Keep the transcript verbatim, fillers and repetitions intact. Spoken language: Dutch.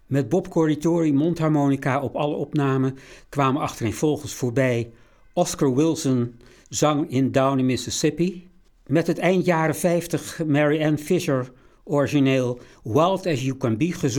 Met Bob Corritore mondharmonica op alle opnamen kwamen achtereenvolgens voorbij Oscar Wilson zang in Down in Mississippi. Met het eind jaren vijftig Mary Ann Fisher origineel Wild As You Can Be gezongen